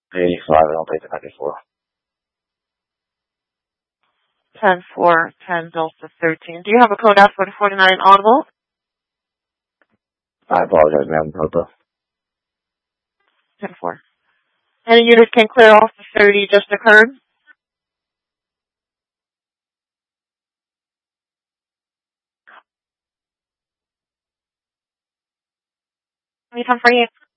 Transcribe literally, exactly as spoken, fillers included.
eighty-five, I don't take the ninety-four. ten four, ten Delta thirteen. Do you have a code out for the forty-nine audible? I apologize, ma'am. Delta. ten four. Any unit can clear off the thirty just occurred? Anytime for you.